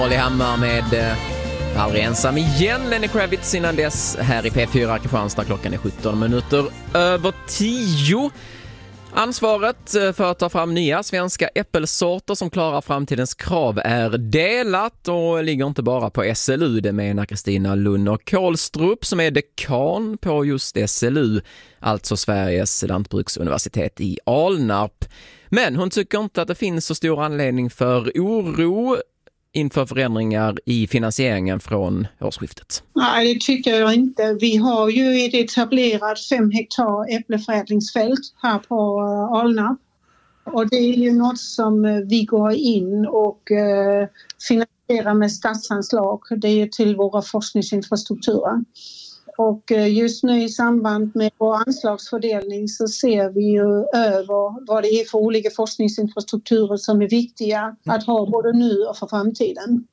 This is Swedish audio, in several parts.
Olli Hammar med Aldrig ensam igen. Lenny Kravitz innan dess här i P4 Kristianstad. Klockan är 17:17. Ansvaret för att ta fram nya svenska äppelsorter som klarar framtidens krav är delat och ligger inte bara på SLU. Det menar Kristina Lunner-Kohlstrup som är dekan på just SLU, alltså Sveriges lantbruksuniversitet i Alnarp. Men hon tycker inte att det finns så stor anledning för oro inför förändringar i finansieringen från årsskiftet. Nej, det tycker jag inte. Vi har ju ett etablerat 5 hektar äppleförädlingsfält här på Alnarp. Och det är ju något som vi går in och finansierar med statsanslag. Det är till våra forskningsinfrastrukturer. Och just nu i samband med vår anslagsfördelning så ser vi ju över vad det är för olika forskningsinfrastrukturer som är viktiga att ha både nu och för framtiden.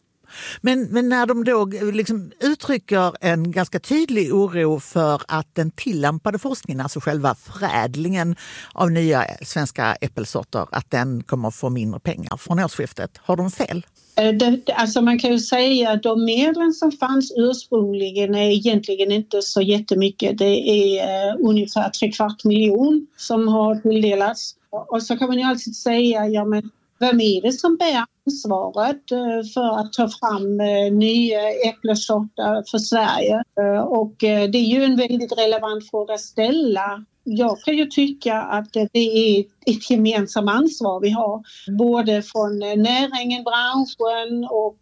Men när de då liksom uttrycker en ganska tydlig oro för att den tillämpade forskningen, alltså själva förädlingen av nya svenska äppelsorter, att den kommer att få mindre pengar från årsskiftet. Har de fel? Alltså man kan ju säga att de medlen som fanns ursprungligen är egentligen inte så jättemycket. Det är ungefär 3/4 miljon som har tilldelats. Och så kan man ju alltid säga, ja men vem är det som bär ansvaret för att ta fram nya äppelsorter för Sverige? Och det är ju en väldigt relevant fråga att ställa. Jag kan ju tycka att det är ett gemensamt ansvar vi har. Både från näringen, branschen och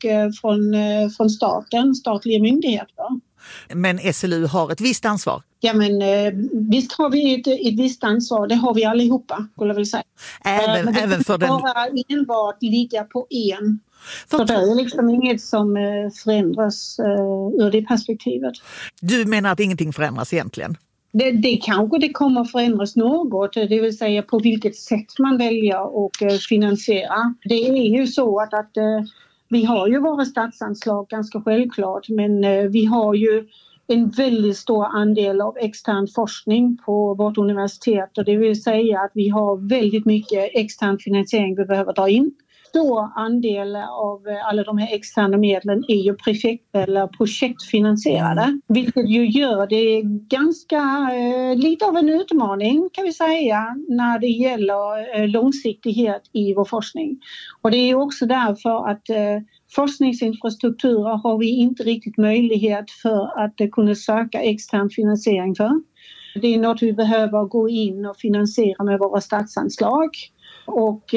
från staten, statliga myndigheter. Men SLU har ett visst ansvar? Ja men visst har vi ett visst ansvar, det har vi allihopa skulle jag vilja säga. Även för den... bara enbart ligga på en. För det är liksom inget som förändras ur det perspektivet. Du menar att ingenting förändras egentligen? Det kanske det kommer att förändras något, det vill säga på vilket sätt man väljer och finansiera. Det är ju så att vi har ju våra statsanslag ganska självklart, men vi har ju en väldigt stor andel av extern forskning på vårt universitet och det vill säga att vi har väldigt mycket extern finansiering vi behöver dra in. Stor andel av alla de här externa medlen är ju eller projektfinansierade, vilket ju gör det ganska lite av en utmaning kan vi säga när det gäller långsiktighet i vår forskning. Och det är också därför att forskningsinfrastrukturer har vi inte riktigt möjlighet för att kunna söka extern finansiering för. Det är något vi behöver gå in och finansiera med våra statsanslag och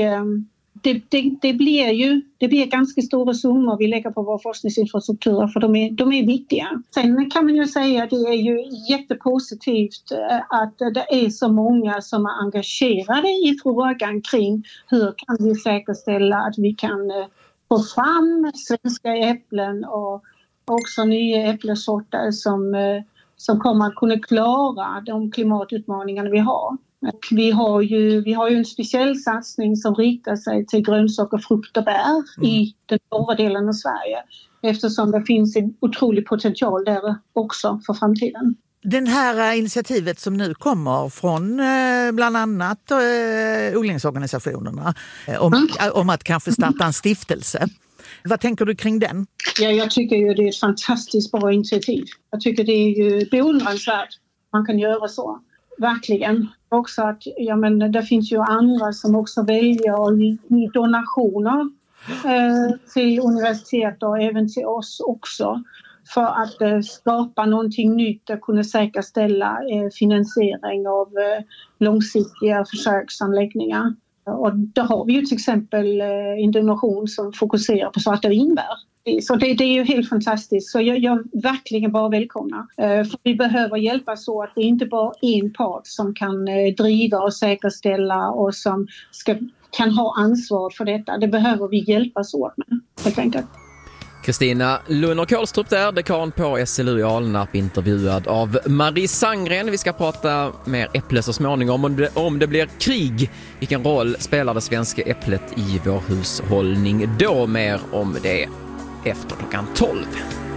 det blir ganska stora summor vi lägger på våra forskningsinfrastrukturer för de är viktiga. Sen kan man ju säga att det är ju jättepositivt att det är så många som är engagerade i frågan kring hur kan vi säkerställa att vi kan få fram svenska äpplen och också nya äppelsorter som kommer att kunna klara de klimatutmaningarna vi har. Vi har ju en speciell satsning som riktar sig till grönsaker, frukt och bär i den norra delen av Sverige eftersom det finns en otrolig potential där också för framtiden. Den här initiativet som nu kommer från bland annat odlingsorganisationerna om att kanske starta en stiftelse. Vad tänker du kring den? Ja, jag tycker ju det är ett fantastiskt bra initiativ. Jag tycker det är ju beundransvärt man kan göra så. Verkligen. Också att det finns ju andra som också väljer att ge donationer till universitet och även till oss också. För att skapa någonting nytt och kunna säkerställa finansiering av långsiktiga försöksanläggningar. Och då har vi ju till exempel en donation som fokuserar på svarta vinbär. Så det är ju helt fantastiskt. Så jag verkligen bara välkomnar. För vi behöver hjälpas så att det inte bara är en part som kan driva och säkerställa och som kan ha ansvar för detta. Det behöver vi hjälpas åt med, helt enkelt. Kristina Lunner-Kohlstrup där, dekan på SLU i Alnarp, intervjuad av Marie Sangren. Vi ska prata mer äpple så småningom om det blir krig. Vilken roll spelar det svenska äpplet i vår hushållning då? Mer om det efter klockan 12.